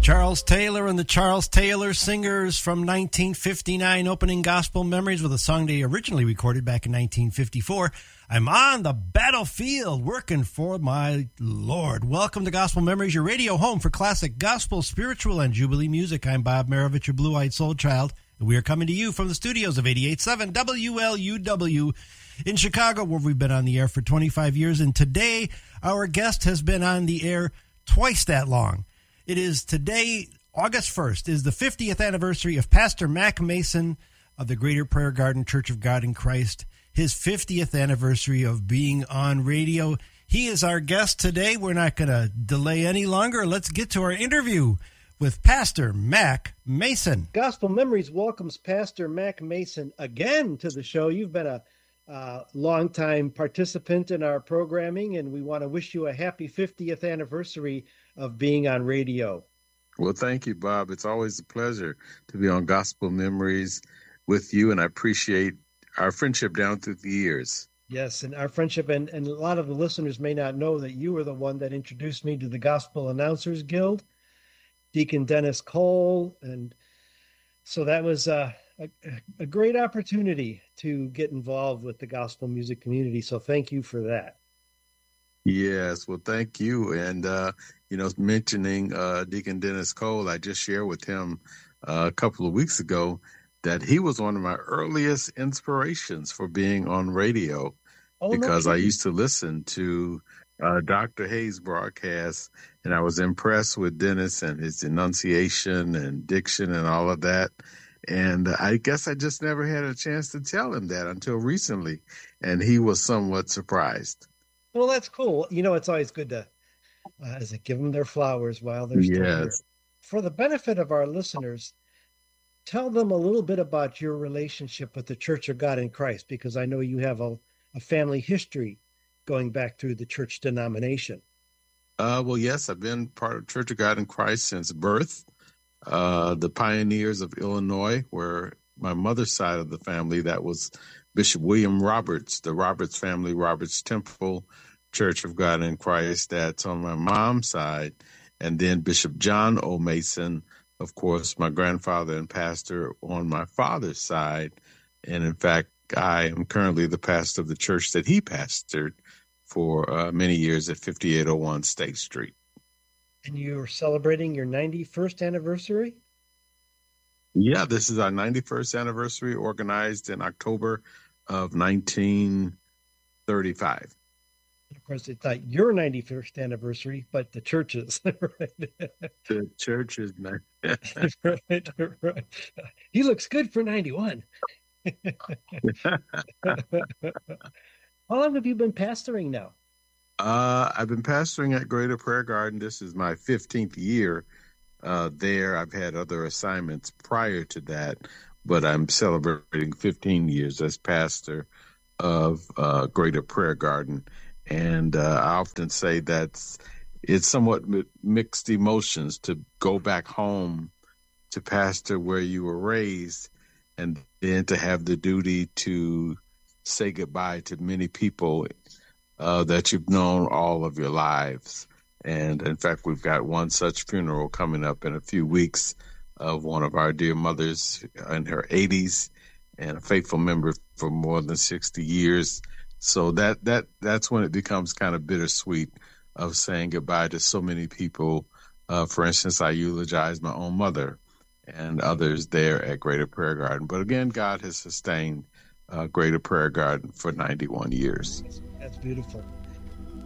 Charles Taylor and the Charles Taylor Singers from 1959, opening Gospel Memories with a song they originally recorded back in 1954. I'm on the battlefield working for my Lord. Welcome to Gospel Memories, your radio home for classic gospel, spiritual, and Jubilee music. I'm Bob Marovich, your blue-eyed soul child, and we are coming to you from the studios of 88.7 WLUW in Chicago, where we've been on the air for 25 years. And today, our guest has been on the air twice that long. It is today, August 1st, is the 50th anniversary of Pastor Mac Mason of the Greater Prayer Garden Church of God in Christ, his 50th anniversary of being on radio. He is our guest today. We're not going to delay any longer. Let's get to our interview with Pastor Mac Mason. Gospel Memories welcomes Pastor Mac Mason again to the show. You've been a longtime participant in our programming, and we want to wish you a happy 50th anniversary of being on radio. Well, thank you, Bob. It's always a pleasure to be on Gospel Memories with you, and I appreciate our friendship down through the years. Yes, and our friendship, and a lot of the listeners may not know that you were the one that introduced me to the Gospel Announcers Guild, Deacon Dennis Cole, and so that was a great opportunity to get involved with the gospel music community. So thank you for that. Yes, well, thank you. And, mentioning Deacon Dennis Cole, I just shared with him a couple of weeks ago that he was one of my earliest inspirations for being on radio because I used to listen to Dr. Hayes' broadcast, and I was impressed with Dennis and his enunciation and diction and all of that. And I guess I just never had a chance to tell him that until recently, and he was somewhat surprised. Well, that's cool. It's always good to give them their flowers while they're still here. For the benefit of our listeners, tell them a little bit about your relationship with the Church of God in Christ, because I know you have a family history going back through the church denomination. Well, yes, I've been part of Church of God in Christ since birth. The Pioneers of Illinois, where my mother's side of the family, that was Bishop William Roberts, the Roberts family, Roberts Temple Church of God in Christ. That's on my mom's side. And then Bishop John O. Mason, of course, my grandfather and pastor on my father's side. And in fact, I am currently the pastor of the church that he pastored for many years at 5801 State Street. And you're celebrating your 91st anniversary? Yeah, this is our 91st anniversary, organized in October of 1935. Of course, it's not your 91st anniversary, but the church's. Right? The church's. Right. He looks good for 91. How long have you been pastoring now? I've been pastoring at Greater Prayer Garden. This is my 15th year there. I've had other assignments prior to that, but I'm celebrating 15 years as pastor of Greater Prayer Garden. And I often say that it's somewhat mixed emotions to go back home to pastor where you were raised, and then to have the duty to say goodbye to many people that you've known all of your lives. And in fact, we've got one such funeral coming up in a few weeks of one of our dear mothers in her 80s and a faithful member for more than 60 years. So that's when it becomes kind of bittersweet of saying goodbye to so many people. For instance, I eulogize my own mother and others there at Greater Prayer Garden. But again, God has sustained Greater Prayer Garden for 91 years. That's beautiful.